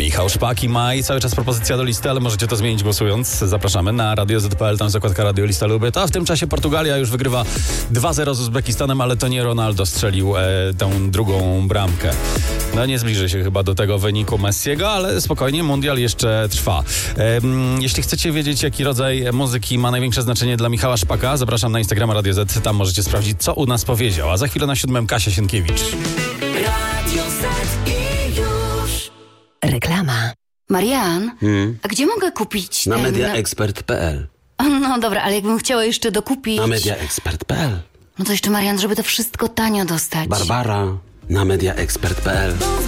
Michał Szpak i Maj. Cały czas propozycja do listy, ale możecie to zmienić głosując. Zapraszamy na Radio Z.pl, tam zakładka Radio Lista Lubię. A w tym czasie Portugalia już wygrywa 2-0 z Uzbekistanem, ale to nie Ronaldo strzelił tą drugą bramkę. No nie zbliży się chyba do tego wyniku Messiego, ale spokojnie, mundial jeszcze trwa. Jeśli chcecie wiedzieć, jaki rodzaj muzyki ma największe znaczenie dla Michała Szpaka, zapraszam na Instagrama Radio Z, tam możecie sprawdzić, co u nas powiedział. A za chwilę na 7 Kasia Sienkiewicz. Radio Z i już. Reklama. Marian, a gdzie mogę kupić Na ten... mediaexpert.pl. No dobra, ale jakbym chciała jeszcze dokupić... Na mediaexpert.pl. No to jeszcze, Marian, żeby to wszystko tanio dostać. Barbara. Na mediaexpert.pl.